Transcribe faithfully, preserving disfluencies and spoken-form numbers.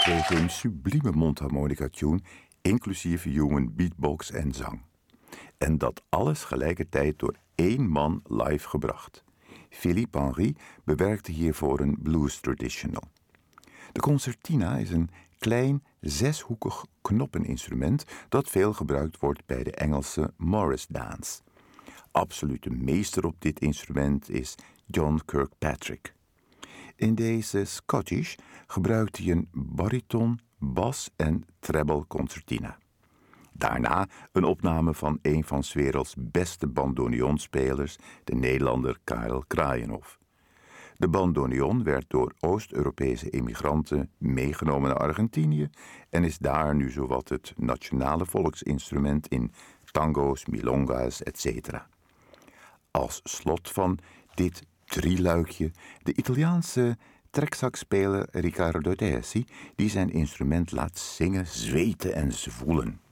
kreeg een sublieme mondharmonica-tune, inclusief human beatbox en zang. En dat alles gelijkertijd door één man live gebracht. Philippe Henry bewerkte hiervoor een blues traditional. De concertina is een klein, zeshoekig knoppeninstrument dat veel gebruikt wordt bij de Engelse Morris Dance. Absolute meester op dit instrument is John Kirkpatrick. In deze Scottish gebruikt hij een bariton, bas en treble concertina. Daarna een opname van een van 's werelds beste bandoneonspelers, de Nederlander Karel Kraaienhof. De bandoneon werd door Oost-Europese immigranten meegenomen naar Argentinië en is daar nu zowat het nationale volksinstrument in tango's, milonga's, et cetera. Als slot van dit drieluikje de Italiaanse treksakspeler Riccardo Tesi, die zijn instrument laat zingen, zweten en zwoelen.